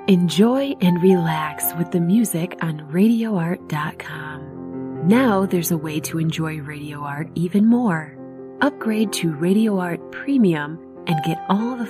Enjoy and relax with the music on RadioArt.com. Now there's a way to enjoy Radio Art even more. Upgrade to Radio Art Premium and get all the